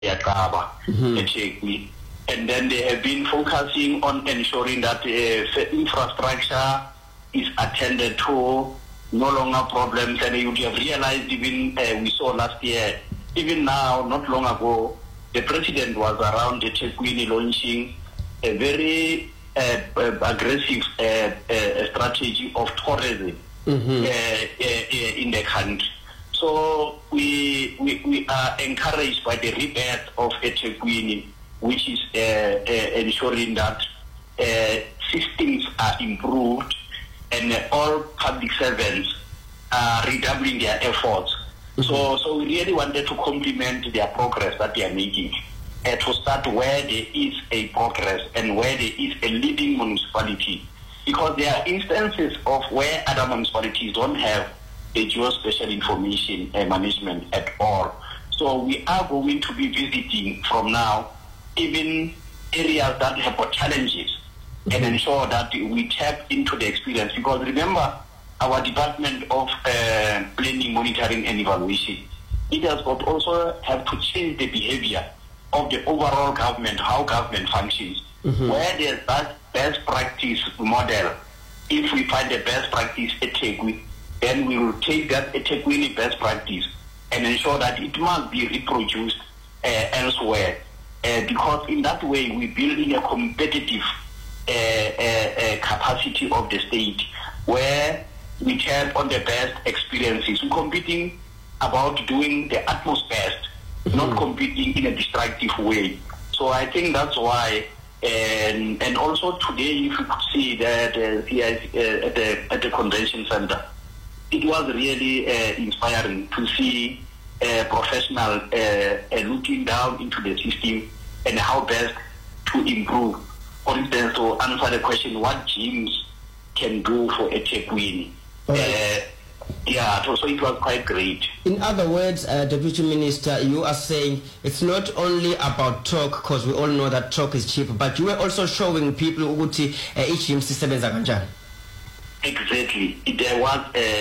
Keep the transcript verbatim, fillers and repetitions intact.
Yakaba, mm-hmm. And then they have been focusing on ensuring that uh, infrastructure is attended to, no longer problems. And you would have realized, even uh, we saw last year, even now, not long ago, the president was around the eThekwini launching a very uh, uh, aggressive uh, uh, strategy of tourism mm-hmm. uh, uh, in the country. So we, we we are encouraged by the rebirth of eThekwini, which is uh, uh, ensuring that uh, systems are improved and uh, all public servants are redoubling their efforts. Mm-hmm. So, so we really wanted to compliment their progress that they are making, uh, to start where there is a progress and where there is a leading municipality, because there are instances of where other municipalities don't have the geospatial information uh, management at all. So we are going to be visiting from now even areas that have got challenges mm-hmm. and ensure that we tap into the experience, because remember, our Department of uh, Planning, Monitoring and Evaluation, it has got also have to change the behavior of the overall government, how government functions. Mm-hmm. Where there's that best practice model, if we find the best practice at eThekwini, then we will take that eThekwini best practice and ensure that it must be reproduced uh, elsewhere. Uh, because in that way, we're building a competitive uh, uh, uh, capacity of the state, where we tap on the best experiences. We're competing about doing the utmost best, mm-hmm. not competing in a destructive way. So I think that's why, and and also today, if you could see that uh, uh, at the at the convention center, it was really uh, inspiring to see a professional uh, uh, looking down into the system and how best to improve. For instance, to answer the question, what gyms can do for eThekwini. Uh, yeah, so, so it was quite great. In other words, uh, Deputy Minister, you are saying it's not only about talk, because we all know that talk is cheap, but you were also showing people who each gym system is. Exactly. There was a